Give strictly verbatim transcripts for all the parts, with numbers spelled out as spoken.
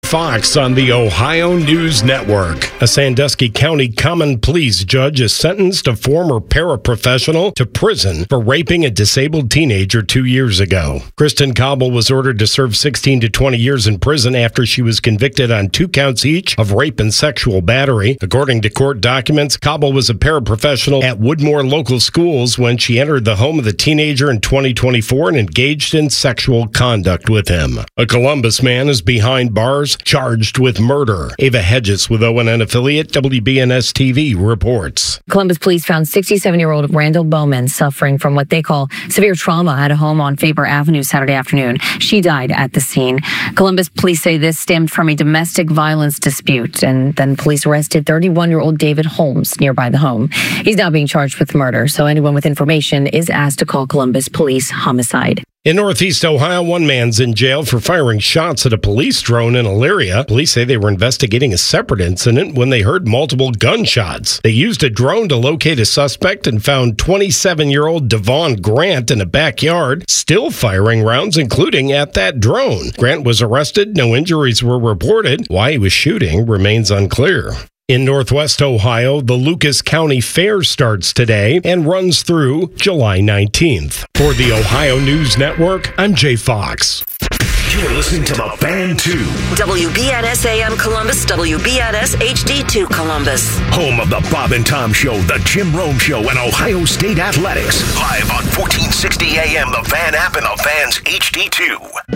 Fox on the Ohio News Network. A Sandusky County Common Pleas judge has sentenced a former paraprofessional to prison for raping a disabled teenager two years ago. Kristen Cobble was ordered to serve sixteen to twenty years in prison after she was convicted on two counts each of rape and sexual battery. According to court documents, Cobble was a paraprofessional at Woodmore Local Schools when she entered the home of the teenager in twenty twenty-four and engaged in sexual conduct with him. A Columbus man is behind bars, charged with murder. Ava Hedges with O N N affiliate W B N S T V reports. Columbus police found sixty-seven-year-old Randall Bowman suffering from what they call severe trauma at a home on Faber Avenue Saturday afternoon. She died at the scene. Columbus police say this stemmed from a domestic violence dispute, and then police arrested thirty-one-year-old David Holmes nearby the home. He's now being charged with murder, so anyone with information is asked to call Columbus Police Homicide. In Northeast Ohio, one man's in jail for firing shots at a police drone in Elyria. Police say they were investigating a separate incident when they heard multiple gunshots. They used a drone to locate a suspect and found twenty-seven-year-old Devon Grant in a backyard, still firing rounds, including at that drone. Grant was arrested. No injuries were reported. Why he was shooting remains unclear. In Northwest Ohio, the Lucas County Fair starts today and runs through July nineteenth. For the Ohio News Network, I'm Jay Fox. You're listening to The Fan two. W B N S A M Columbus, W B N S H D two Columbus. Home of the Bob and Tom Show, The Jim Rome Show, and Ohio State Athletics. Live on fourteen sixty A M, The Fan app, and The Fan's H D two.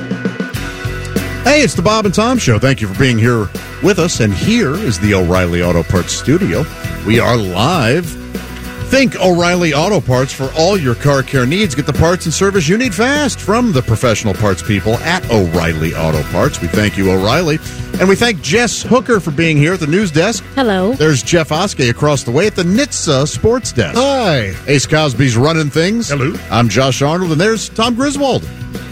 Hey, it's the Bob and Tom Show. Thank you for being here with us. And here is the O'Reilly Auto Parts studio. We are live. Think O'Reilly Auto Parts for all your car care needs. Get the parts and service you need fast from the professional parts people at O'Reilly Auto Parts. We thank you, O'Reilly. And we thank Jess Hooker for being here at the news desk. Hello. There's Jeff Oskey across the way at the N H T S A Sports Desk. Hi. Ace Cosby's running things. Hello. I'm Josh Arnold, and there's Tom Griswold.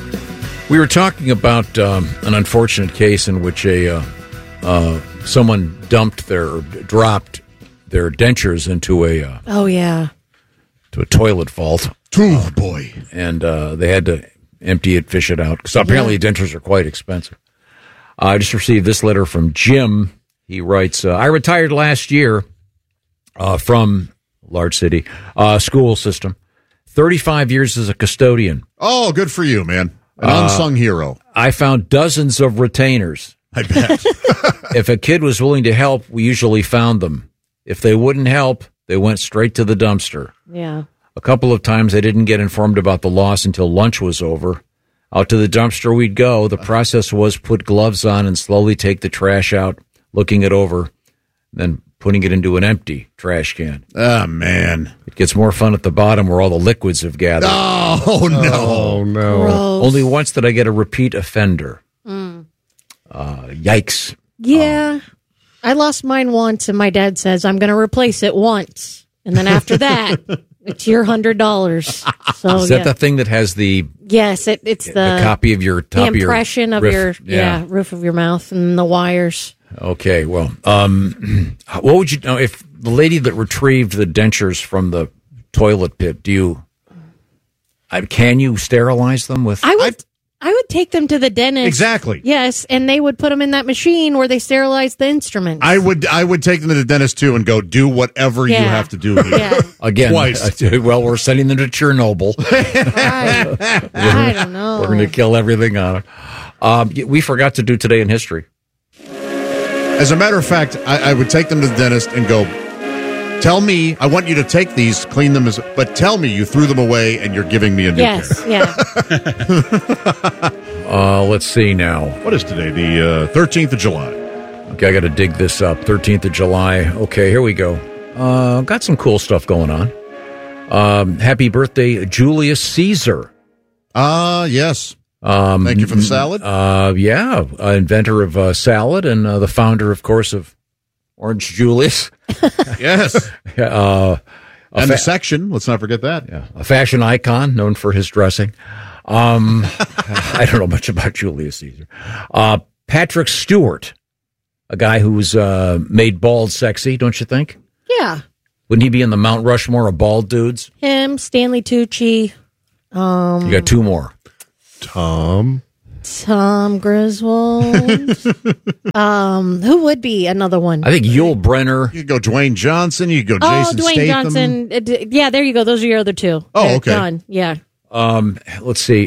We were talking about um, an unfortunate case in which a uh, uh, someone dumped their or dropped their dentures into a uh, oh yeah to a toilet vault. Oh boy! And uh, they had to empty it, fish it out because apparently yeah. dentures are quite expensive. Uh, I just received this letter from Jim. He writes, uh, "I retired last year uh, from large city uh, school system. thirty-five years as a custodian. Oh, good for you, man." An unsung uh, hero. I found dozens of retainers. I bet. If a kid was willing to help, we usually found them. If they wouldn't help, they went straight to the dumpster. Yeah. A couple of times I didn't get informed about the loss until lunch was over. Out to the dumpster we'd go. The process was put gloves on and slowly take the trash out, looking it over, then putting it into an empty trash can. Oh, man. It gets more fun at the bottom where all the liquids have gathered. Oh, no. Oh, no. Gross. Only once did I get a repeat offender. Mm. Uh, yikes. Yeah. Um, I lost mine once, and my dad says, I'm going to replace it once. And then after that, it's your one hundred dollars. So, Is that yeah. the thing that has the... Yes, it, it's the... The copy of your top the impression of your... your... Of your yeah. yeah, roof of your mouth and the wires. Okay, well, um, what would you know if the lady that retrieved the dentures from the toilet pit? Do you uh, can you sterilize them with? I would. I've, I would take them to the dentist. Exactly. Yes, and they would put them in that machine where they sterilize the instruments. I would. I would take them to the dentist too and go do whatever yeah. you have to do. Here. Yeah. Again, twice. Uh, well, we're sending them to Chernobyl. Right. I don't know. We're going to kill everything on it. Um, we forgot to do today in history. As a matter of fact, I, I would take them to the dentist and go, tell me, I want you to take these, clean them, as, but tell me you threw them away and you're giving me a new yes, pair. Yeah. uh, let's see now. What is today? The uh, thirteenth of July. Okay, I got to dig this up. thirteenth of July. Okay, here we go. Uh, got some cool stuff going on. Um, happy birthday, Julius Caesar. Ah, uh, yes. Um, Thank you for the salad. Uh, yeah, uh, inventor of uh, salad and uh, the founder, of course, of Orange Julius. Yes. uh, and fa- the section, let's not forget that. Yeah, a fashion icon known for his dressing. Um, I don't know much about Julius Caesar. Uh, Patrick Stewart, a guy who's uh, made bald sexy, don't you think? Yeah. Wouldn't he be in the Mount Rushmore of bald dudes? Him, Stanley Tucci. Um, you got two more. Tom. Tom Griswold. um, who would be another one? I think Yul Brynner. You could go Dwayne Johnson. You could go Oh, Jason Dwayne Statham. Johnson. Uh, d- Yeah, there you go. Those are your other two. Oh, They're okay. Done. Yeah. Um, let's see.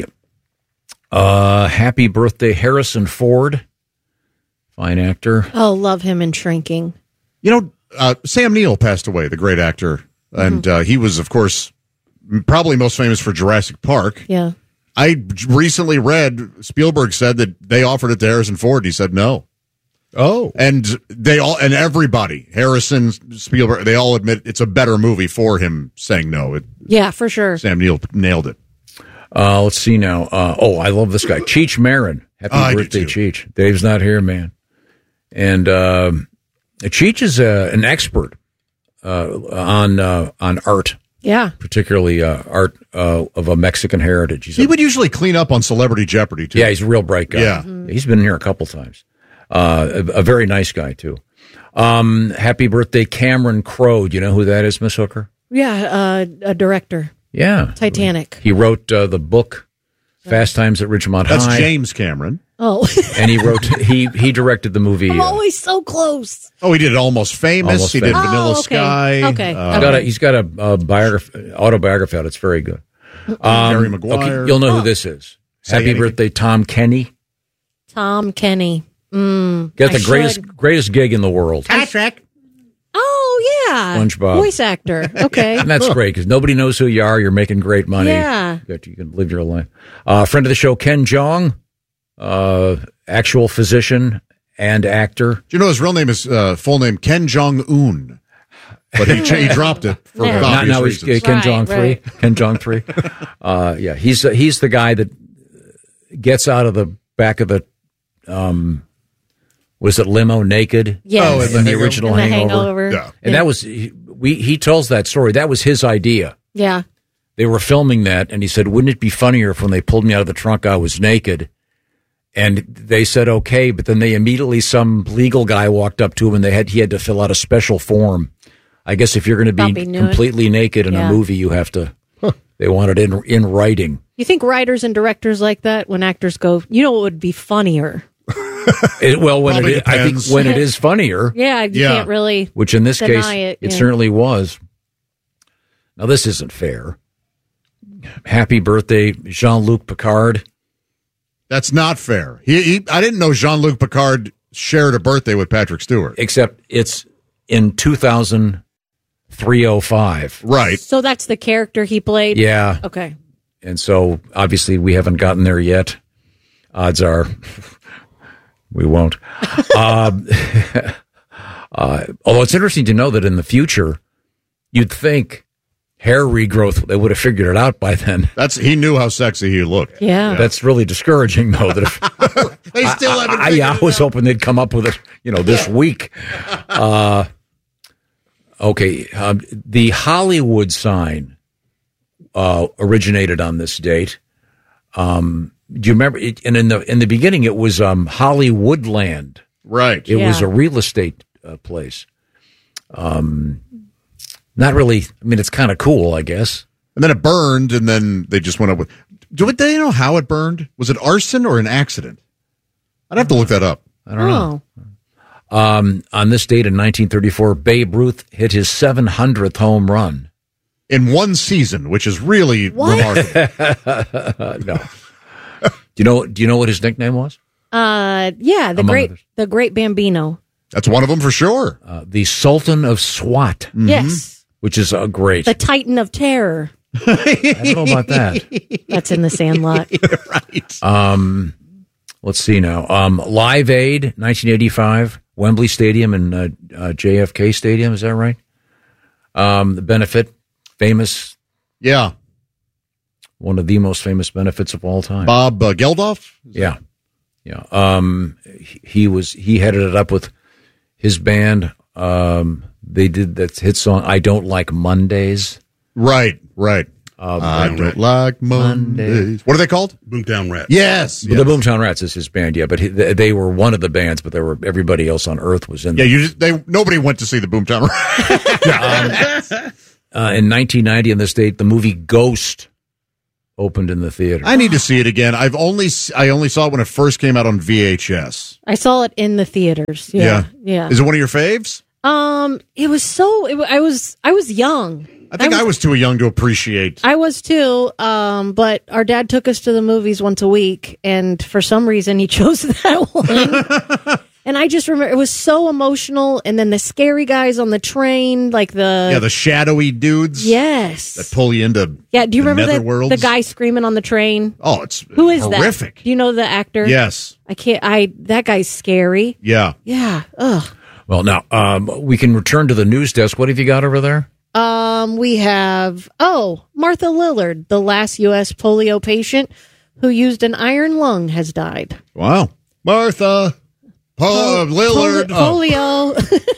Uh, happy birthday, Harrison Ford. Fine actor. Oh, love him in Shrinking. You know, uh, Sam Neill passed away, the great actor. Mm-hmm. And uh, he was, of course, m- probably most famous for Jurassic Park. Yeah. I recently read Spielberg said that they offered it to Harrison Ford. He said no. Oh. And they all, and everybody, Harrison, Spielberg, they all admit it's a better movie for him saying no. It, Yeah, for sure. Sam Neill nailed it. Uh, let's see now. Uh, oh, I love this guy, Cheech Marin. Happy Oh, I do birthday, too. Cheech. Dave's not here, man. And um, Cheech is uh, an expert uh, on uh, on art, Yeah. particularly uh, art uh, of a Mexican heritage. He's He a, would usually clean up on Celebrity Jeopardy, too. yeah, he's a real bright guy. Yeah. He's been here a couple times. Uh, a, a very nice guy too. Um, happy birthday, Cameron Crowe. Do you know who that is, Miss Hooker? Yeah, uh, a director. Yeah, Titanic. he wrote uh, the book Fast Times at Ridgemont That's High. James Cameron. Oh. And he wrote he he directed the movie. I'm uh, always so close. Oh, he did Almost Famous. Almost he did Famous. Vanilla Oh, okay. Sky. Okay. Uh, He's got a, he's got a, a biography, autobiography out. It's very good. Um, Harry Maguire. Okay, you'll know who this is. Say Happy anything. birthday, Tom Kenny. Tom Kenny. Mm, Got I the greatest should- greatest gig in the world. Oh, yeah. SpongeBob. Voice actor. Okay. And that's great because nobody knows who you are. You're making great money. Yeah. You you can live your life. Uh, friend of the show, Ken Jeong, uh, actual physician and actor. Do you know his real name is uh, full name Ken Jong Un, but he, he dropped it for Yeah. Not obvious now he's reasons. Ken Right, Jeong three. right. Ken Jeong three. Uh, yeah, he's uh, he's the guy that gets out of the back of the um, was it limo naked? Yes. Oh, in the Hangover. original In the Hangover. Hangover. Yeah. And that was he, we. He tells that story. That was his idea. Yeah. They were filming that, and he said, "Wouldn't it be funnier if when they pulled me out of the trunk, I was naked?" And they said, "Okay," but then they immediately some legal guy walked up to him, and they had he had to fill out a special form. I guess if you're going to About be being nude. completely naked in Yeah. a movie, you have to. They want it in in writing. You think writers and directors like that when actors go, you know what would be funnier? It- well, when Probably it is, I think depends. when it is funnier, Yeah, you Yeah. can't really. which in this Deny case it, it yeah. certainly was. Now this isn't fair. Happy birthday, Jean-Luc Picard. That's not fair. He, he I didn't know Jean-Luc Picard shared a birthday with Patrick Stewart. Except it's in two thousand three oh five. Right. So that's the character he played? Yeah. Okay. And so obviously we haven't gotten there yet. Odds are we won't. um, uh, although it's interesting to know that in the future, you'd think hair regrowth, they would have figured it out by then. That's he knew how sexy he looked. Yeah. That's really discouraging, though. That if, They still haven't I, figured I, I it was out. hoping they'd come up with it, you know, this week. Uh, okay, um, the Hollywood sign uh, originated on this date. Um, do you remember? It, and in the in the beginning, it was um, Hollywoodland. Right. It was Yeah. a real estate uh, place. Um, not really. I mean, it's kind of cool, I guess. And then it burned, and then they just went up with. Do they know how it burned? Was it arson or an accident? I'd have to look that up. I don't know. Oh. Um, on this date in nineteen thirty-four, Babe Ruth hit his seven hundredth home run. In one season, which is really What? remarkable. No. Do you know? Do you know what his nickname was? Uh, yeah, the Among great, others. the great Bambino. That's one of them for sure. Uh, the Sultan of Swat, Yes. which is uh, great. The Titan of Terror. I don't know about that. That's in the Sandlot. Right. Um, let's see now. Um, Live Aid, nineteen eighty-five, Wembley Stadium and uh, uh, J F K Stadium. Is that right? Um, the benefit, famous, Yeah. one of the most famous benefits of all time. Bob uh, Geldof? Yeah, yeah. Um, he, he was he headed it up with his band. Um, they did that hit song "I Don't Like Mondays." Right, right. Uh, I right, don't right. like Mondays. What are they called? Boomtown Rats. Yes. The Boomtown Rats is his band, yeah, but he, they they were one of the bands, but there were everybody else on Earth was in Yeah, there. you just, they nobody went to see the Boomtown Rats. Uh, in nineteen ninety, on this date, the movie Ghost opened in the theater. I need to see it again. I've only I only saw it when it first came out on V H S. I saw it in the theaters. Yeah, yeah. Is it one of your faves? Um, it was so. It, I was I was young. I think I was, I was too young to appreciate. I was too. Um, but our dad took us to the movies once a week, and for some reason he chose that one. And I just remember it was so emotional. And then the scary guys on the train, like the yeah, the shadowy dudes. Yes, that pull you into yeah. Do you the remember the, the netherworlds? guy screaming on the train? Oh, it's who is horrific. that? Do you know the actor? Yes, I can't. I that guy's scary. Yeah, yeah. Ugh. Well, now um, we can return to the news desk. What have you got over there? Um, we have oh Martha Lillard, the last U S polio patient who used an iron lung, has died. Wow, Martha. Oh, Lillard. Polio.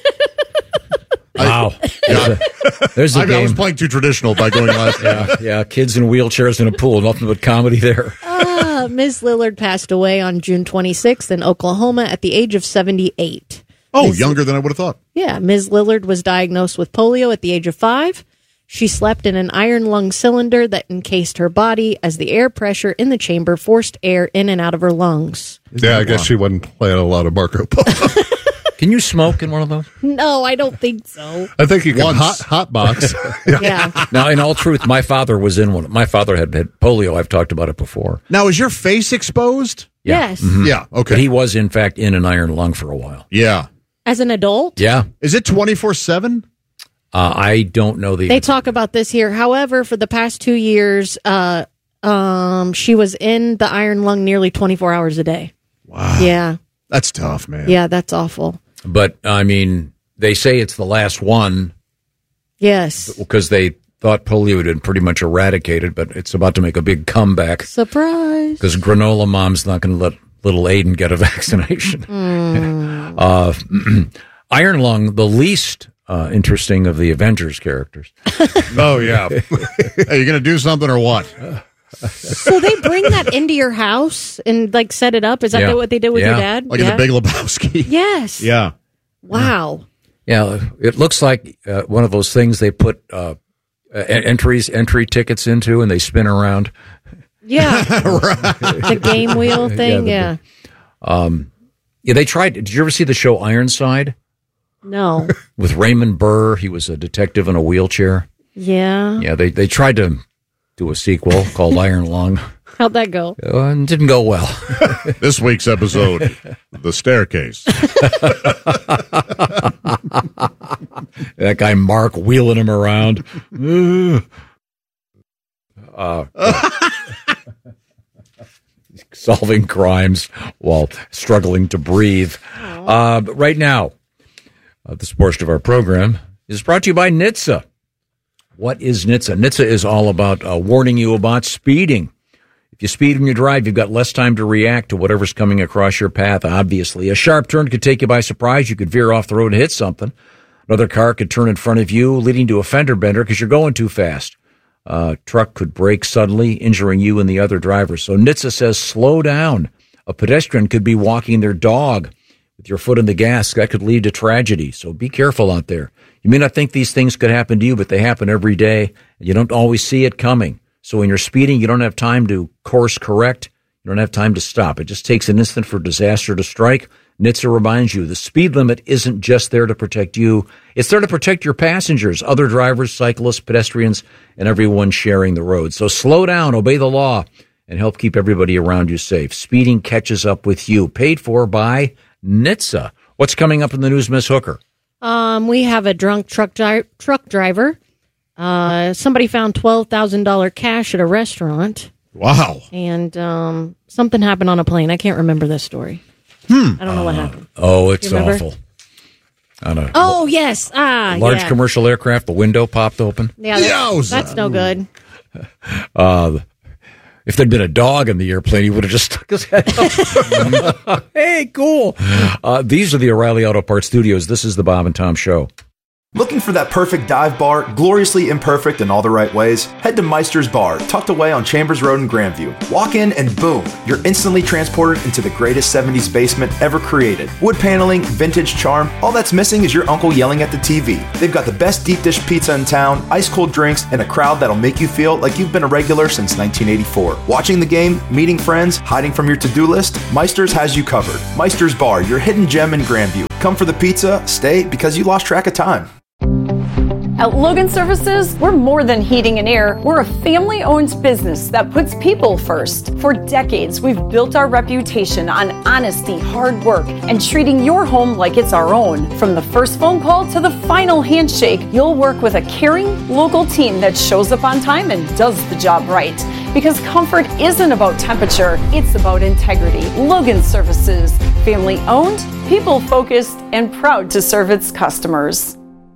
Wow. There's a, there's a I, game. I was playing too traditional by going last. yeah, yeah. Kids in wheelchairs in a pool. Nothing but comedy there. uh, Miz Lillard passed away on June twenty-sixth in Oklahoma at the age of seventy-eight. Oh, Miz younger than I would have thought. Yeah. Miz Lillard was diagnosed with polio at the age of five. She slept in an iron lung cylinder that encased her body as the air pressure in the chamber forced air in and out of her lungs. Yeah, I guess she wasn't playing a lot of Marco Polo. Can you smoke in one of those? No, I don't think so. I think you can Once. hot, hot box. Yeah. Now, in all truth, my father was in one. My father had, had polio. I've talked about it before. Now, is your face exposed? Yeah. Yes. Mhm. Yeah, okay. But he was, in fact, in an iron lung for a while. Yeah. As an adult? Yeah. Is it twenty-four seven? Uh, I don't know the. They talk about this here. However, for the past two years, uh, um, she was in the iron lung nearly twenty-four hours a day. Wow. Yeah. That's tough, man. Yeah, that's awful. But, I mean, they say it's the last one Yes. because they thought polio had been pretty much eradicated, but it's about to make a big comeback Surprise. because granola mom's not going to let little Aiden get a vaccination. Mm. uh, iron lung, the least uh, interesting of the Avengers characters. Oh, yeah. Are you going to do something or what? So they bring that into your house and like set it up? Is that Yeah. what they did with Yeah. your dad? Like yeah. in the Big Lebowski? Yes. Yeah. Wow. Yeah, it looks like uh, one of those things they put uh, uh, entries, entry tickets into, and they spin around. Yeah. The game wheel thing. Yeah, Yeah. the- Um, yeah, they tried. Did you ever see the show Ironside No. with Raymond Burr? He was a detective in a wheelchair. Yeah. Yeah, they they tried to do a sequel called Iron Lung. How'd that go? Uh, and didn't go well. This week's episode, The Staircase. That guy Mark wheeling him around. uh, solving crimes while struggling to breathe. Uh, but right now, uh, this portion of our program is brought to you by N H T S A. What is N H T S A? N H T S A is all about uh, warning you about speeding. If you speed when you drive, you've got less time to react to whatever's coming across your path, obviously. A sharp turn could take you by surprise. You could veer off the road and hit something. Another car could turn in front of you, leading to a fender bender because you're going too fast. A truck could brake suddenly, injuring you and the other drivers. So N H T S A says slow down. A pedestrian could be walking their dog with your foot in the gas. That could lead to tragedy. So be careful out there. You may not think these things could happen to you, but they happen every day. And you don't always see it coming. So when you're speeding, you don't have time to course correct. You don't have time to stop. It just takes an instant for disaster to strike. N H T S A reminds you the speed limit isn't just there to protect you. It's there to protect your passengers, other drivers, cyclists, pedestrians, and everyone sharing the road. So slow down, obey the law, and help keep everybody around you safe. Speeding catches up with you. Paid for by N H T S A. What's coming up in the news, Miss Hooker? Um, we have a drunk truck dri- truck driver. Uh, somebody found twelve thousand dollars cash at a restaurant. Wow. And um, something happened on a plane. I can't remember this story. Hmm. I don't know what happened. Oh, it's You remember? awful. On a Oh, yes. Ah, large yeah. commercial aircraft, the window popped open. Yeah, that's, Yowza. that's no good. Uh, if there'd been a dog in the airplane, he would have just stuck his head up. Hey, cool. Uh, these are the O'Reilly Auto Parts Studios. This is the Bob and Tom Show. Looking for that perfect dive bar, gloriously imperfect in all the right ways? Head to Meister's Bar, tucked away on Chambers Road in Grandview. Walk in and boom, you're instantly transported into the greatest seventies basement ever created. Wood paneling, vintage charm, all that's missing is your uncle yelling at the T V. They've got the best deep dish pizza in town, ice cold drinks, and a crowd that'll make you feel like you've been a regular since nineteen eighty-four. Watching the game, meeting friends, hiding from your to-do list, Meister's has you covered. Meister's Bar, your hidden gem in Grandview. Come for the pizza, stay because you lost track of time. At Logan Services, we're more than heating and air. We're a family-owned business that puts people first. For decades, we've built our reputation on honesty, hard work, and treating your home like it's our own. From the first phone call to the final handshake, you'll work with a caring, local team that shows up on time and does the job right. Because comfort isn't about temperature, it's about integrity. Logan Services, family-owned, people-focused, and proud to serve its customers.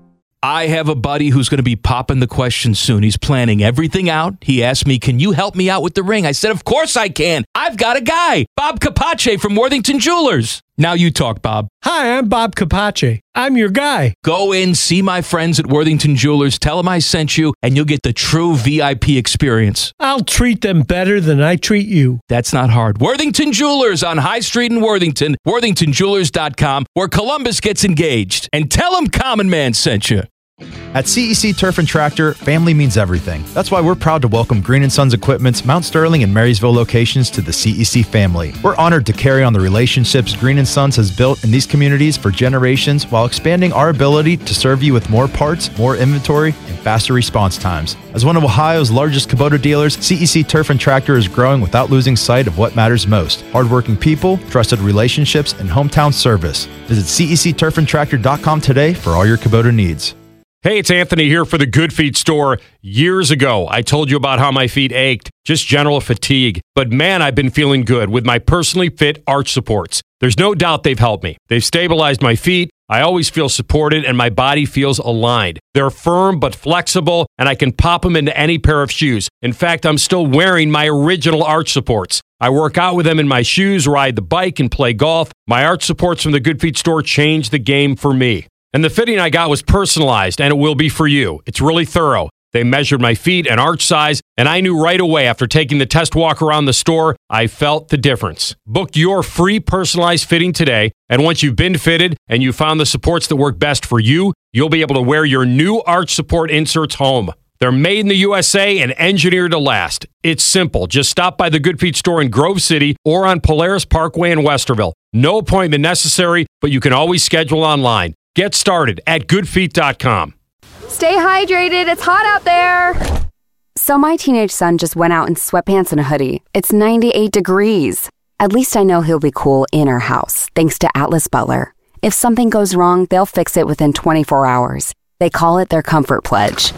I have a buddy who's going to be popping the question soon. He's planning everything out. He asked me, can you help me out with the ring? I said, of course I can. I've got a guy, Bob Capace from Worthington Jewelers. Now you talk, Bob. Hi, I'm Bob Capace. I'm your guy. Go in, see my friends at Worthington Jewelers, tell them I sent you, and you'll get the true V I P experience. I'll treat them better than I treat you. That's not hard. Worthington Jewelers on High Street in Worthington, worthington jewelers dot com, where Columbus gets engaged. And tell them Common Man sent you. At C E C Turf and Tractor, family means everything. That's why we're proud to welcome Green and Sons Equipment's Mount Sterling and Marysville locations to the C E C family. We're honored to carry on the relationships Green and Sons has built in these communities for generations while expanding our ability to serve you with more parts, more inventory, and faster response times. As one of Ohio's largest Kubota dealers, C E C Turf and Tractor is growing without losing sight of what matters most: hardworking people, trusted relationships, and hometown service. Visit C E C turf and tractor dot com today for all your Kubota needs. Hey, it's Anthony here for the Good Feet store. Years ago, I told you about how my feet ached, just general fatigue. But man, I've been feeling good with my personally fit arch supports. There's no doubt they've helped me. They've stabilized my feet. I always feel supported and my body feels aligned. They're firm but flexible, and I can pop them into any pair of shoes. In fact, I'm still wearing my original arch supports. I work out with them in my shoes, ride the bike, and play golf. My arch supports from the Good Feet store changed the game for me. And the fitting I got was personalized, and it will be for you. It's really thorough. They measured my feet and arch size, and I knew right away after taking the test walk around the store, I felt the difference. Book your free personalized fitting today, and once you've been fitted and you found the supports that work best for you, you'll be able to wear your new arch support inserts home. They're made in the U S A and engineered to last. It's simple. Just stop by the Good Feet store in Grove City or on Polaris Parkway in Westerville. No appointment necessary, but you can always schedule online. Get started at good feet dot com. Stay hydrated. It's hot out there. So my teenage son just went out in sweatpants and a hoodie. It's ninety-eight degrees. At least I know he'll be cool in our house, thanks to Atlas Butler. If something goes wrong, they'll fix it within twenty-four hours. They call it their Comfort Pledge.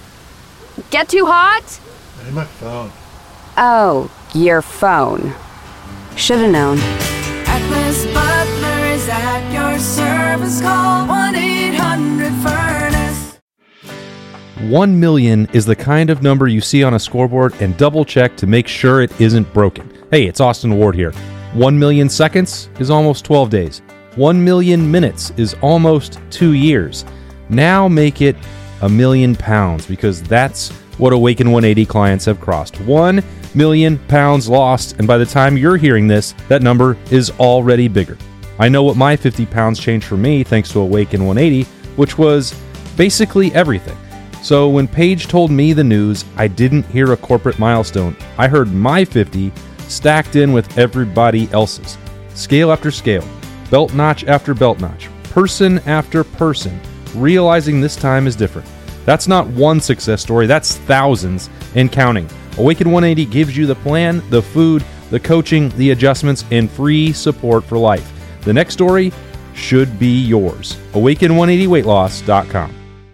Get too hot? Hey, my phone. Oh, your phone. Should've known. Atlas Butler is at your service. Call one eight hundred furnace. One million is the kind of number you see on a scoreboard and double check to make sure it isn't broken. Hey, it's Austin Ward here. One million seconds is almost twelve days. One million minutes is almost two years. Now make it a million pounds, because that's what Awaken one eighty clients have crossed. One million pounds lost, and by the time you're hearing this, that number is already bigger. I know what my fifty pounds changed for me thanks to Awaken one eighty, which was basically everything. So when Paige told me the news, I didn't hear a corporate milestone. I heard my fifty stacked in with everybody else's. Scale after scale, belt notch after belt notch, person after person, realizing this time is different. That's not one success story, that's thousands and counting. Awaken one eighty gives you the plan, the food, the coaching, the adjustments, and free support for life. The next story should be yours. awaken one eighty weight loss dot com.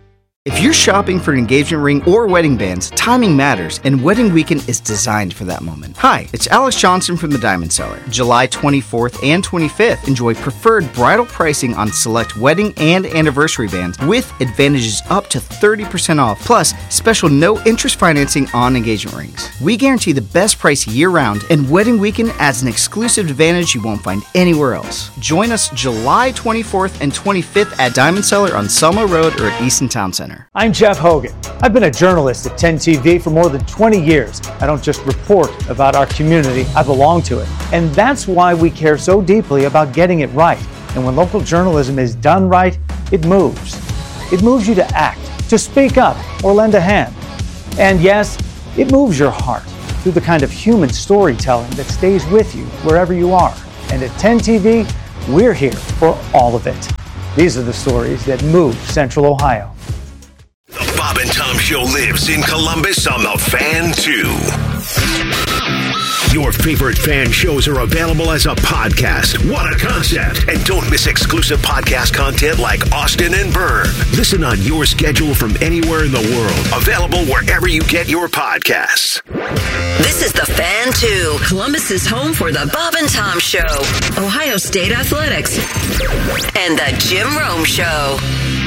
If you're shopping for an engagement ring or wedding bands, timing matters, and Wedding Weekend is designed for that moment. Hi, it's Alex Johnson from the Diamond Seller. July twenty-fourth and twenty-fifth, enjoy preferred bridal pricing on select wedding and anniversary bands with advantages up to thirty percent off, plus special no-interest financing on engagement rings. We guarantee the best price year-round, and Wedding Weekend adds an exclusive advantage you won't find anywhere else. Join us July twenty-fourth and twenty-fifth at Diamond Seller on Selma Road or at Easton Town Center. I'm Jeff Hogan. I've been a journalist at ten T V for more than twenty years. I don't just report about our community, I belong to it. And that's why we care so deeply about getting it right. And when local journalism is done right, it moves. It moves you to act, to speak up, or lend a hand. And yes, it moves your heart through the kind of human storytelling that stays with you wherever you are. And at ten T V, we're here for all of it. These are the stories that move Central Ohio. The Bob and Tom Show lives in Columbus on the Fan too. Your favorite Fan shows are available as a podcast. What a concept! And don't miss exclusive podcast content like Austin and Byrne. Listen on your schedule from anywhere in the world. Available wherever you get your podcasts. This is the Fan two, Columbus's home for the Bob and Tom Show, Ohio State Athletics, and the Jim Rome Show.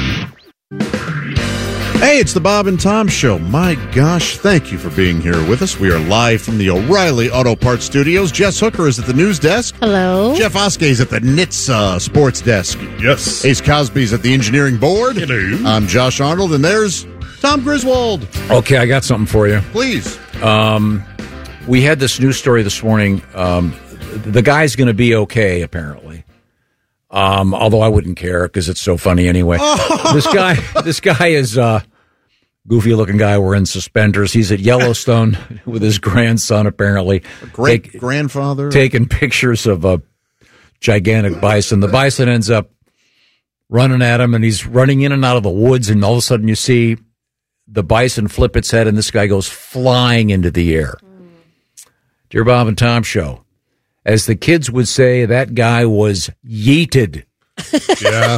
Hey, it's the Bob and Tom Show. My gosh, thank you for being here with us. We are live from the O'Reilly Auto Parts Studios. Jess Hooker is at the news desk. Hello. Jeff Oskey is at the N H T S A sports desk. Yes. Ace Cosby's at the engineering board. Hello. I'm Josh Arnold, and there's Tom Griswold. Okay, I got something for you. Please. Um, we had this news story this morning. Um, the guy's going to be okay, apparently. Um, although I wouldn't care because it's so funny anyway. Oh. This guy, this guy is uh, goofy-looking guy wearing suspenders. He's at Yellowstone with his grandson, apparently. Great take, grandfather. Taking pictures of a gigantic bison. The bison ends up running at him, and he's running in and out of the woods, and all of a sudden you see the bison flip its head, and this guy goes flying into the air. Dear Bob and Tom Show, as the kids would say, that guy was yeeted. Yeah.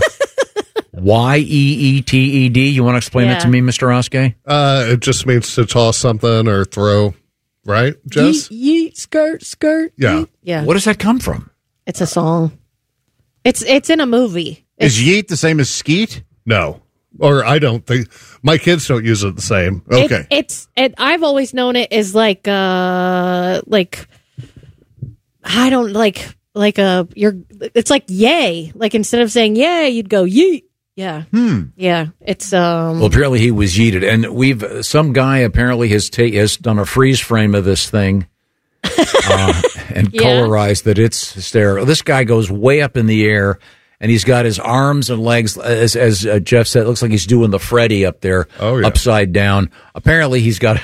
Y E E T E D. You want to explain Yeah. that to me, Mister Oskey? Uh, it just means to toss something or throw, right, Jess? Yeet, yeet, skirt, skirt. Yeah. Yeet. Yeah. What does that come from? It's a song. It's it's in a movie. It's, Is yeet the same as skeet? No. Or I don't think, my kids don't use it the same. Okay. It, it's it. I've always known it as like uh like I don't like like a you're. It's like yay. Like instead of saying yay, you'd go yeet. Yeah. Hmm. Yeah. It's um. Well, apparently he was yeeted, and we've some guy apparently has ta- has done a freeze frame of this thing uh, and Yeah. colorized that it's hysterical. This guy goes way up in the air, and he's got his arms and legs, as as uh, Jeff said, it looks like he's doing the Freddy up there, Oh, yeah. upside down. Apparently, he's got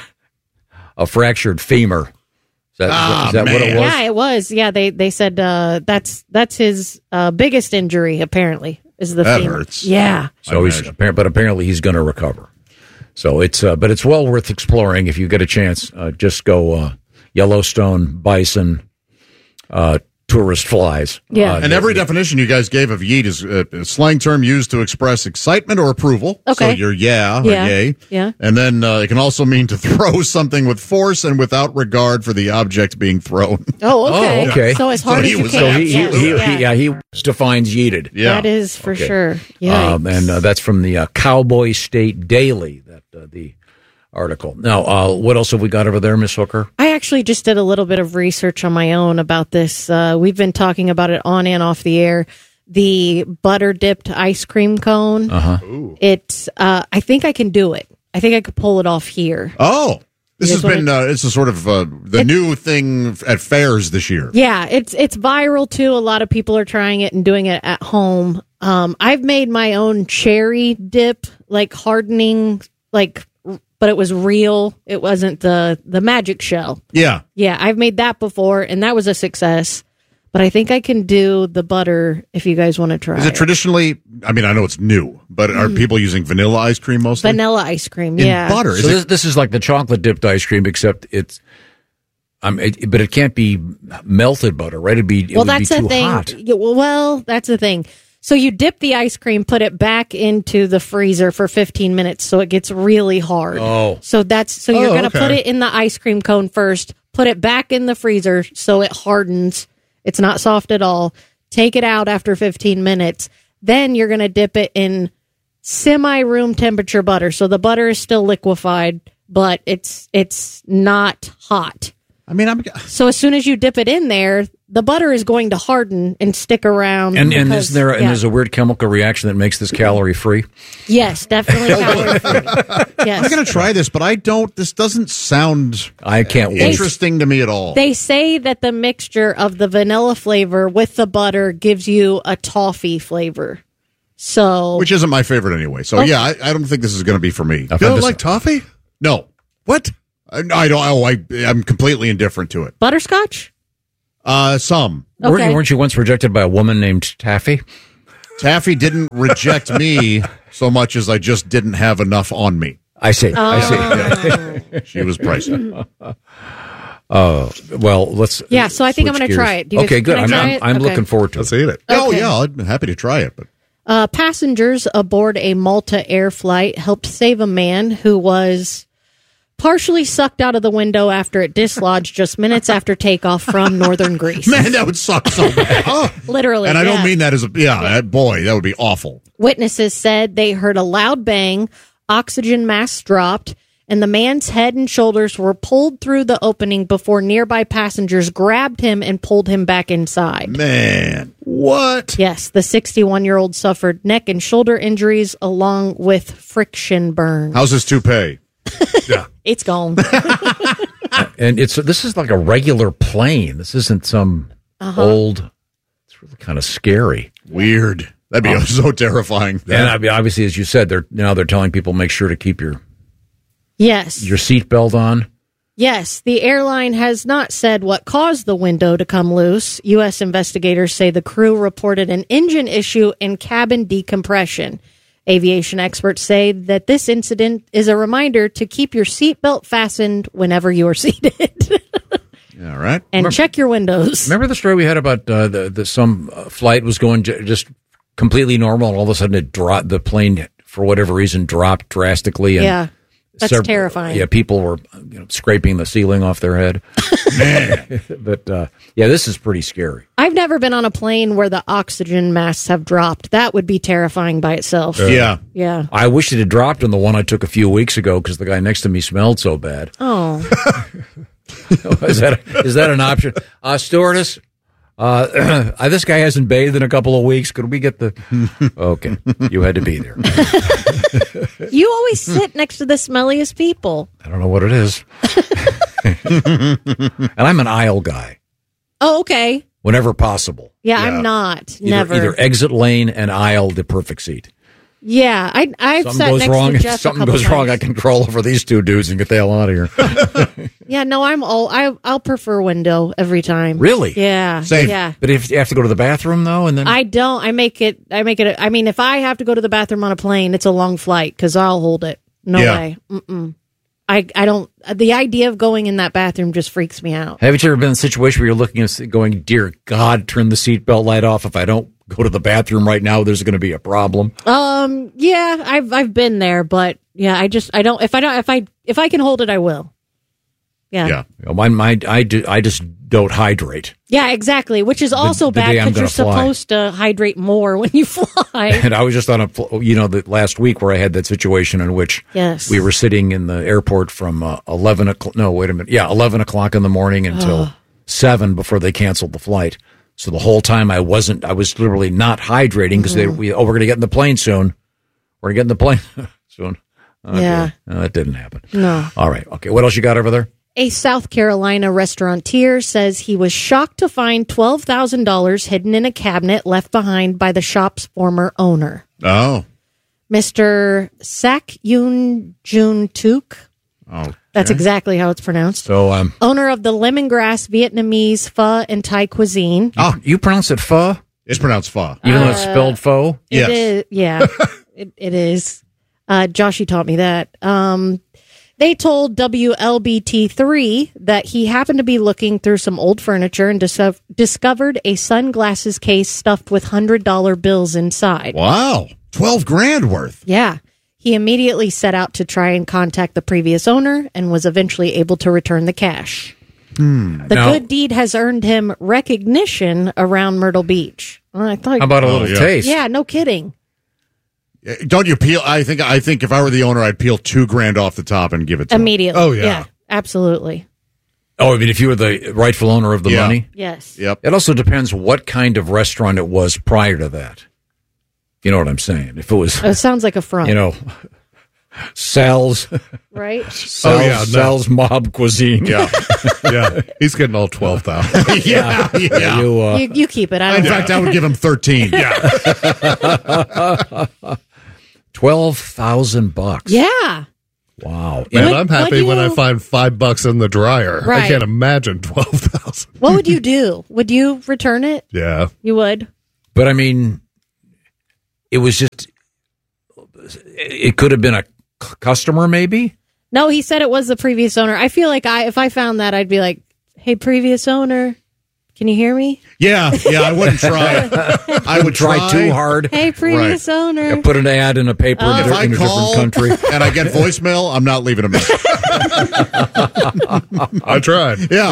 a fractured femur. Is that, Ah, is that what it man. was? Yeah, it was. Yeah, they they said uh, that's that's his uh, biggest injury. Apparently, is the That femur. hurts. Yeah. So he's, appar- but apparently he's going to recover. So it's, uh, but it's well worth exploring if you get a chance. Uh, just go uh, Yellowstone bison uh, tourist flies. Yeah. Uh, And every definition you guys gave of yeet is uh, a slang term used to express excitement or approval. Okay. So you're yeah, Yeah. or yay. Yeah. And then uh, it can also mean to throw something with force and without regard for the object being thrown. Oh, okay. Oh, okay. So as hard So as he you was can. So he, he, Yes. he, yeah. he, yeah, he defines yeeted. Yeah. That is for Okay. sure. Yeah. Um, and uh, that's from the uh, Cowboy State Daily, that uh, the article. Now, uh, what else have we got over there, Miss Hooker? I actually just did a little bit of research on my own about this. Uh, we've been talking about it on and off the air. The butter dipped ice cream cone. Uh-huh. It's. Uh, I think I can do it. I think I could pull it off here. Oh, this You has guys been uh, it's a sort of uh, the new thing at fairs this year. Yeah, it's it's viral too. A lot of people are trying it and doing it at home. Um, I've made my own cherry dip, like hardening, like, but it was real. It wasn't the the magic shell. Yeah. Yeah, I've made that before, and that was a success. But I think I can do the butter if you guys want to try. Is it traditionally, I mean, I know it's new, but are Mm. people using vanilla ice cream mostly? Vanilla ice cream, In yeah. butter. Is So it- this, this is like the chocolate dipped ice cream, except it's, um, it, but it can't be melted butter, right? It'd be, it well, would that's be the too thing. hot. Yeah, well, well, that's the thing. So you dip the ice cream, put it back into the freezer for fifteen minutes so it gets really hard. Oh. So that's so you're Oh, going to okay. put it in the ice cream cone first, put it back in the freezer so it hardens. It's not soft at all. Take it out after fifteen minutes. Then you're going to dip it in semi-room temperature butter. So the butter is still liquefied, but it's it's not hot. I mean, I'm So as soon as you dip it in there, the butter is going to harden and stick around. And and because- is there and yeah. there's a weird chemical reaction that makes this calorie free? Yes, definitely calorie free. Yes. I'm going to try this, but I don't. This doesn't sound I can't wait. interesting to me at all. They say that the mixture of the vanilla flavor with the butter gives you a toffee flavor. So, Which isn't my favorite anyway. So, Okay. yeah, I, I don't think this is going to be for me. I've You had don't this- like toffee? No. What? I, I don't. Oh, I, I'm completely indifferent to it. butterscotch? Uh, some. Okay. Weren't, you, weren't you once rejected by a woman named Taffy? Taffy didn't reject me so much as I just didn't have enough on me. I see. I see. Oh. She was pricey. Uh, well, let's. Yeah, so I think I'm switch going to gears. try it. Do you Okay, guys- good. can I I'm, try I'm, it? I'm Okay. looking forward to it. Let's eat it. Oh, Okay. yeah, I'm happy to try it. But Uh, passengers aboard a Malta Air flight helped save a man who was partially sucked out of the window after it dislodged just minutes after takeoff from northern Greece. man, that would suck so bad. Oh. Literally. And I yeah. don't mean that as a, yeah, that, boy, that would be awful. Witnesses said they heard a loud bang, oxygen masks dropped, and the man's head and shoulders were pulled through the opening before nearby passengers grabbed him and pulled him back inside. Man, what? Yes, the sixty-one-year-old suffered neck and shoulder injuries along with friction burn. How's his toupee? Yeah. It's gone. And it's this is like a regular plane. This isn't some Uh-huh. old. It's really kind of scary. Weird. That'd be Oh. so terrifying. And I mean, obviously, as you said, they're now they're telling people make sure to keep your Yes. your seatbelt on. Yes, the airline has not said what caused the window to come loose. U S investigators say the crew reported an engine issue and cabin decompression. Aviation experts say that this incident is a reminder to keep your seatbelt fastened whenever you are seated. All right. And Remember- check your windows. Remember the story we had about uh, the, the some uh, flight was going j- just completely normal, and all of a sudden it dropped. The plane, for whatever reason, dropped drastically. And Yeah, that's several- terrifying. Yeah, people were you know, scraping the ceiling off their head. But uh, yeah, this is pretty scary. I've never been on a plane where the oxygen masks have dropped. That would be terrifying by itself. Yeah. Yeah. I wish it had dropped on the one I took a few weeks ago because the guy next to me smelled so bad. Oh. is that is that an option? Uh, stewardess, uh, uh, this guy hasn't bathed in a couple of weeks. Could we get the? Okay, you had to be there. You always sit next to the smelliest people. I don't know what it is. And I'm an aisle guy Oh, okay. whenever possible. Yeah, I'm not. Either, Never. either exit lane and aisle, the perfect seat. Yeah, I, I've Something sat goes next wrong. to If Jeff a something couple goes wrong, I times. can crawl over these two dudes and get the hell out of here. Yeah, no, I'm all. I I'll prefer window every time. Really? Yeah. Yeah. But if you have to go to the bathroom though, and then I don't. I make it. I make it. I mean, if I have to go to the bathroom on a plane, it's a long flight because I'll hold it. No Yeah. way. Mm-mm. I I don't. The idea of going in that bathroom just freaks me out. Haven't you ever been in a situation where you're looking at it going, "Dear God, turn the seatbelt light off. If I don't go to the bathroom right now, there's going to be a problem." Um. Yeah. I've I've been there, but yeah, I just I don't. If I don't. If I if I can hold it, I will. Yeah. You know, my, my, I, do, I just don't hydrate. Yeah, exactly. Which is also the bad day I'm because you're gonna fly. supposed to hydrate more when you fly. And I was just on a, fl- you know, the last week where I had that situation in which Yes. we were sitting in the airport from uh, eleven o'clock. No, wait a minute. Yeah, eleven o'clock in the morning until Ugh. seven before they canceled the flight. So the whole time I wasn't, I was literally not hydrating because they, Mhm. we, oh, we're going to get in the plane soon. We're going to get in the plane soon. Okay. Yeah. No, that didn't happen. No. All right. Okay. What else you got over there? A South Carolina restaurateur says he was shocked to find twelve thousand dollars hidden in a cabinet left behind by the shop's former owner. Oh. Mister Sak Yoon Jun Tuk. Oh. That's exactly how it's pronounced. So, um, Owner of the lemongrass Vietnamese pho and Thai cuisine. oh, you pronounce it pho? It's pronounced pho. Even though it's Uh, spelled pho? It is, yeah, it, it is. Uh, Joshy taught me that. Um, They told W L B T three that he happened to be looking through some old furniture and dis- discovered a sunglasses case stuffed with one hundred dollar bills inside. Wow. twelve grand worth. Yeah. He immediately set out to try and contact the previous owner and was eventually able to return the cash. Hmm. The Now- good deed has earned him recognition around Myrtle Beach. Well, I thought, How about a little Oh, yeah. taste? Yeah, no kidding. Don't you peel? I think. I think if I were the owner, I'd peel two grand off the top and give it to him. Immediately. Oh yeah. Absolutely. Oh, I mean, if you were the rightful owner of the Yeah. money? Yes. Yep. It also depends what kind of restaurant it was prior to that. You know what I'm saying? If it was, It sounds like a front. you know, Sal's, right? Sal's, Oh, yeah, no. Sal's Mob Cuisine. Yeah. Yeah. He's getting all twelve thousand. yeah. Yeah. You, uh, you, you keep it. I In don't fact, I would give him thirteen. twelve thousand bucks. Yeah. Wow. Man, What- I'm what happy do when I you- find five bucks in the dryer. I Right. can't imagine twelve thousand. What would you do? Would you return it? Yeah. You would? But I mean, it was just, it could have been a c- customer maybe? No, he said it was the previous owner. I feel like I, if I found that, I'd be like, "Hey, previous owner, can you hear me? Yeah. Yeah. I wouldn't try. I would Try try, too hard. Hey, previous owner." Yeah, put an ad in a paper Oh. in, If a, I in a call different country. and I get voicemail, I'm not leaving a message. I tried. Yeah.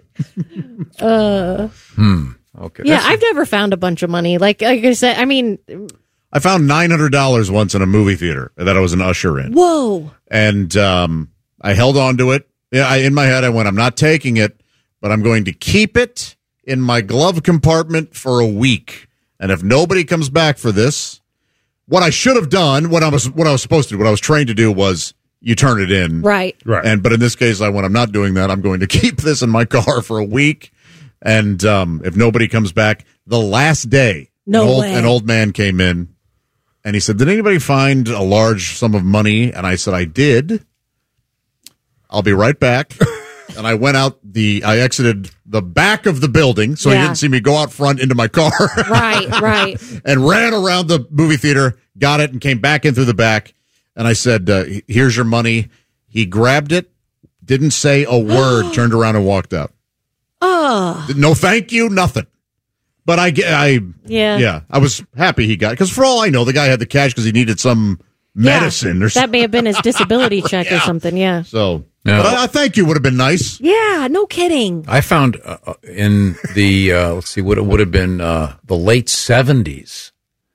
Uh, Hmm. Okay. yeah, That's- I've never found a bunch of money. Like, like I said, I mean, I found nine hundred dollars once in a movie theater that I was an usher in. whoa. And um, I held on to it. Yeah, I, in my head, I went, I'm not taking it, but I'm going to keep it in my glove compartment for a week. And if nobody comes back for this, what I should have done, what I was what I was supposed to do, what I was trained to do was you turn it in. Right. Right. And but in this case, I went, I'm not doing that. I'm going to keep this in my car for a week. And um, if nobody comes back, the last day, No an, old, way. an old man came in and he said, did anybody find a large sum of money? And I said, I did. I'll be right back. And I went out the, I exited the back of the building, so Yeah. he didn't see me go out front into my car. Right, right. And ran around the movie theater, got it, and came back in through the back. And I said, uh, here's your money. He grabbed it, didn't say a word, turned around and walked out. Oh. No thank you, nothing. But I, ge- I Yeah. yeah, I was happy he got it. Because for all I know, the guy had the cash because he needed some medicine Yeah, or something. that may have been his disability check or something. Yeah. So, No. but I, I thank you would have been nice. Yeah. No kidding. I found uh, uh, in the, uh, let's see, what it would have been uh, the late seventies.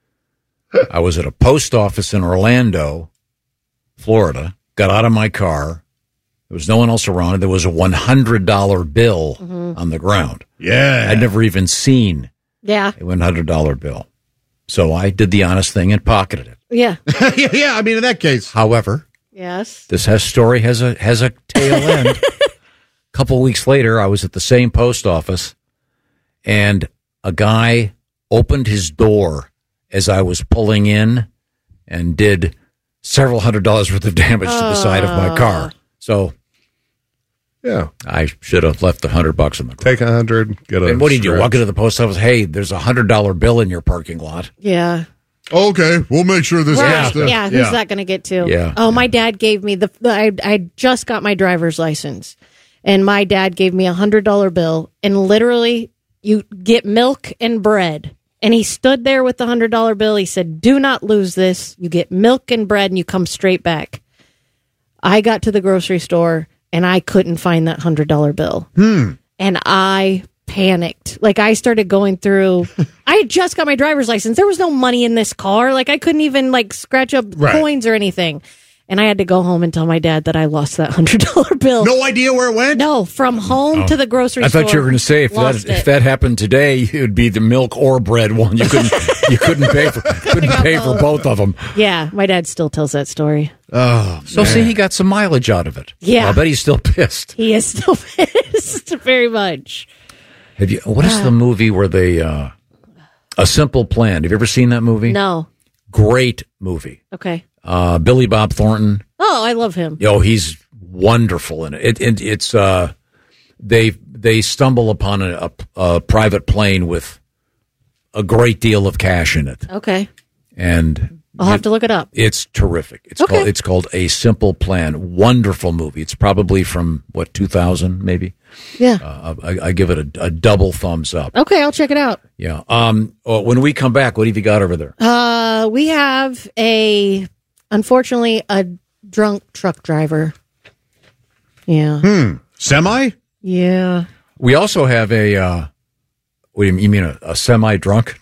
I was at a post office in Orlando, Florida, got out of my car. There was no one else around. There was a one hundred dollar bill Mhm. on the ground. Yeah. I'd never even seen Yeah. a one hundred dollar bill. So I did the honest thing and pocketed it. Yeah. yeah, yeah, I mean, in that case. However, Yes. this has story has a has a tail end. A couple weeks later, I was at the same post office, and a guy opened his door as I was pulling in, and did several hundred dollars worth of damage to the side of my car. So, yeah, I should have left the hundred bucks in the car. Take a hundred. Get a. And what did you stretch. walk into the post office? Hey, there's a hundred dollar bill in your parking lot. Yeah. Okay, we'll make sure this Right. gets to- Yeah. Who's that going to get to? Yeah. Oh, my dad gave me the. I I just got my driver's license, and my dad gave me a hundred dollar bill, and literally, you get milk and bread. And he stood there with the hundred dollar bill. He said, "Do not lose this. You get milk and bread, and you come straight back." I got to the grocery store, and I couldn't find that hundred dollar bill, Hmm. and I panicked. Like, I started going through. I had just got my driver's license. There was no money in this car. Like, I couldn't even like scratch up Right. coins or anything. And I had to go home and tell my dad that I lost that hundred dollar bill. No idea where it went? No, from home Oh. to the grocery I store. thought you were going to say if that Lost if it. that happened today, it would be the milk or bread one. You couldn't you couldn't pay for couldn't pay for both of them. Yeah, my dad still tells that story. Oh, So see, he got some mileage out of it. Yeah. I bet he's still pissed. He is still pissed very much. Have you? What is the movie where they uh, A Simple Plan? Have you ever seen that movie? No. Great movie. Okay. Uh, Billy Bob Thornton. Oh, I love him. Yo, he's wonderful in it. It, it it's uh, they they stumble upon a, a, a private plane with a great deal of cash in it, Okay. and I'll have to look it up. It's terrific. It's Okay. called it's called A Simple Plan. Wonderful movie. It's probably from what two thousand maybe. Yeah. Uh, I, I give it a, a double thumbs up. Okay, I'll check it out. Yeah. Um. oh, when we come back, what have you got over there? Uh, we have a, unfortunately, a drunk truck driver. Yeah. Hmm. Semi? Yeah. We also have a. Uh, what do you mean? You mean a, a semi-drunk?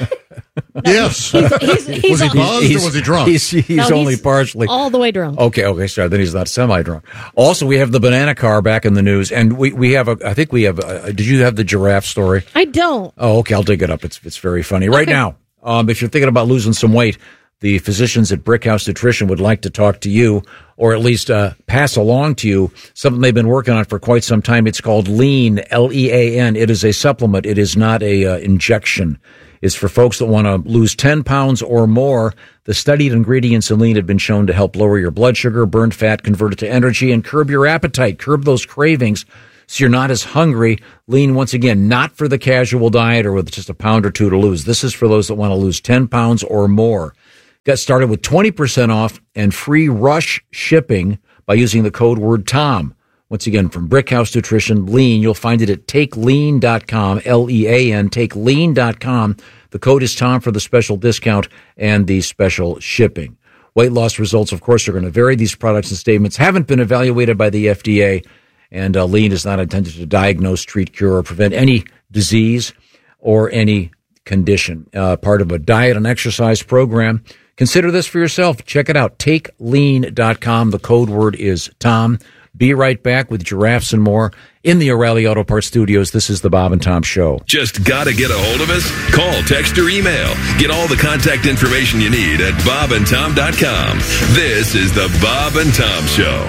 Yes. He's, he's, he's Was he all- buzzed He's- or was he drunk? He's, he's No, only he's partially. all the way drunk. Okay, okay, sorry. Then he's not semi-drunk. Also, we have the banana car back in the news, and we, we have a. I think we have. A, did you have the giraffe story? I don't. Oh, okay. I'll dig it up. It's it's very funny right Okay. now. Um, if you're thinking about losing some weight, the physicians at Brickhouse Nutrition would like to talk to you, or at least uh, pass along to you something they've been working on for quite some time. It's called Lean, L E A N. It is a supplement. It is not a uh, injection. It's for folks that want to lose ten pounds or more. The studied ingredients in Lean have been shown to help lower your blood sugar, burn fat, convert it to energy, and curb your appetite, curb those cravings so you're not as hungry. Lean, once again, not for the casual diet or with just a pound or two to lose. This is for those that want to lose ten pounds or more. Got started with twenty percent off and free rush shipping by using the code word TOM. Once again, from Brickhouse Nutrition, Lean, you'll find it at take lean dot com, L E A N, take lean dot com. The code is TOM for the special discount and the special shipping. Weight loss results, of course, are going to vary. These products and statements haven't been evaluated by the F D A, and uh, Lean is not intended to diagnose, treat, cure, or prevent any disease or any condition. Uh, part of a diet and exercise program. Consider this for yourself. Check it out, take lean dot com. The code word is TOM. Be right back with giraffes and more in the O'Reilly Auto Parts studios. This is the Bob and Tom Show. Just gotta get a hold of us? Call, text, or email. Get all the contact information you need at bob and tom dot com. This is the Bob and Tom Show.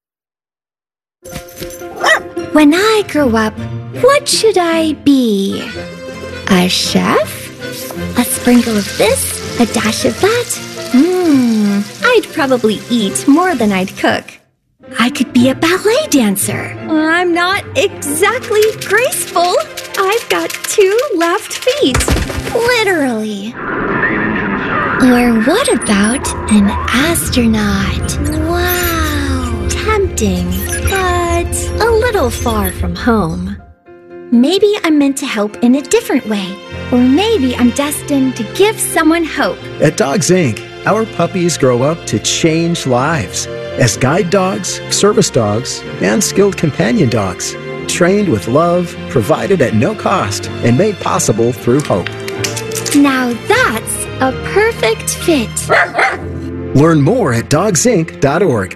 When I grow up, what should I be? A chef? A sprinkle of this? A dash of that? Hmm, I'd probably eat more than I'd cook. I could be a ballet dancer. I'm not exactly graceful. I've got two left feet. Literally. Or what about an astronaut? Wow. Tempting, but a little far from home. Maybe I'm meant to help in a different way. Or maybe I'm destined to give someone hope. At Dogs Incorporated, our puppies grow up to change lives as guide dogs, service dogs, and skilled companion dogs, trained with love, provided at no cost, and made possible through hope. Now that's a perfect fit. Learn more at dogs inc dot org.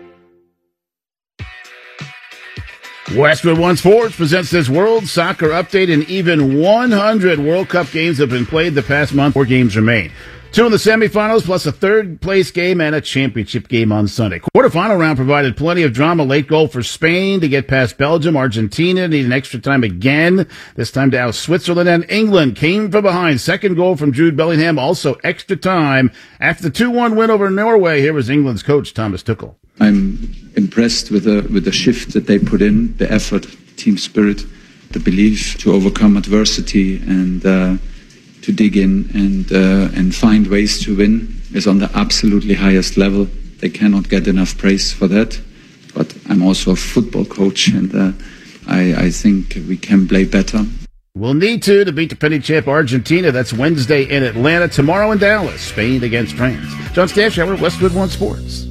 Westwood One Sports presents this World Soccer Update, and even one hundred World Cup games have been played the past month. Four games remain. Two in the semifinals, plus a third-place game and a championship game on Sunday. Quarterfinal round provided plenty of drama. Late goal for Spain to get past Belgium. Argentina needed extra time again, this time to out Switzerland. And England came from behind. Second goal from Jude Bellingham, also extra time. After the two one win over Norway, here was England's coach, Thomas Tuchel. I'm impressed with the with the shift that they put in, the effort, team spirit, the belief to overcome adversity, and uh, to dig in and uh, and find ways to win is on the absolutely highest level. They cannot get enough praise for that. But I'm also a football coach, and uh, I, I think we can play better. We'll need to to beat the defending champ Argentina. That's Wednesday in Atlanta. Tomorrow in Dallas, Spain against France. John Stashower, Westwood One Sports.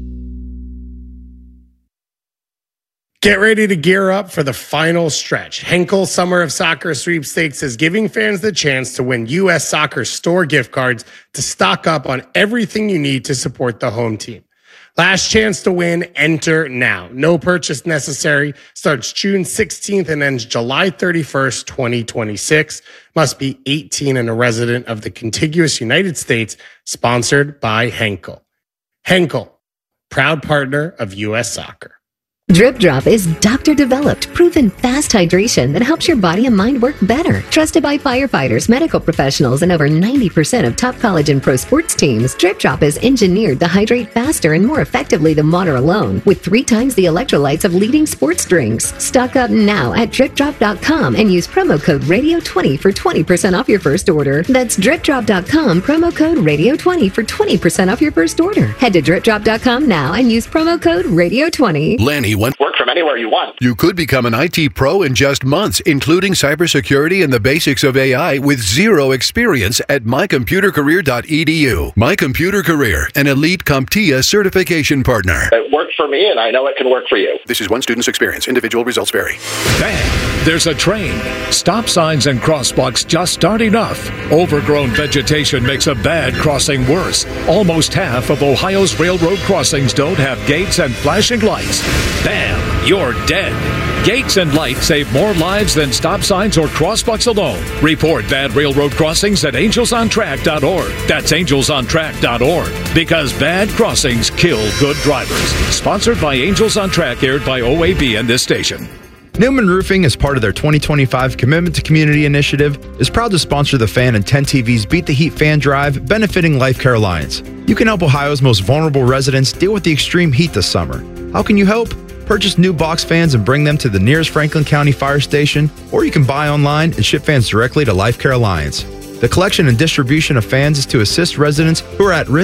Get ready to gear up for the final stretch. Henkel Summer of Soccer Sweepstakes is giving fans the chance to win U S Soccer store gift cards to stock up on everything you need to support the home team. Last chance to win, enter now. No purchase necessary. Starts June sixteenth and ends July thirty-first, twenty twenty-six. Must be eighteen and a resident of the contiguous United States. Sponsored by Henkel. Henkel, proud partner of U S Soccer. Drip Drop is doctor-developed, proven fast hydration that helps your body and mind work better. Trusted by firefighters, medical professionals, and over ninety percent of top college and pro sports teams, Drip Drop is engineered to hydrate faster and more effectively than water alone, with three times the electrolytes of leading sports drinks. Stock up now at drip drop dot com and use promo code radio twenty for twenty percent off your first order. That's drip drop dot com, promo code radio twenty for twenty percent off your first order. Head to drip drop dot com now and use promo code radio twenty. Lanny went work from anywhere you want. You could become an I T pro in just months, including cybersecurity and the basics of A I with zero experience at my computer career dot e d u. My Computer Career, an elite CompTIA certification partner. It worked for me, and I know it can work for you. This is one student's experience. Individual results vary. Bang! There's a train. Stop signs and crosswalks just aren't enough. Overgrown vegetation makes a bad crossing worse. Almost half of Ohio's railroad crossings don't have gates and flashing lights. Bam! You're dead. Gates and lights save more lives than stop signs or crosswalks alone. Report bad railroad crossings at angels on track dot org. That's angels on track dot org. Because bad crossings kill good drivers. Sponsored by Angels on Track, aired by O A B and this station. Newman Roofing, as part of their twenty twenty-five Commitment to Community initiative, is proud to sponsor the Fan and ten T V's Beat the Heat Fan Drive, benefiting Life Care Alliance. You can help Ohio's most vulnerable residents deal with the extreme heat this summer. How can you help? Purchase new box fans and bring them to the nearest Franklin County Fire Station, or you can buy online and ship fans directly to Life Care Alliance. The collection and distribution of fans is to assist residents who are at risk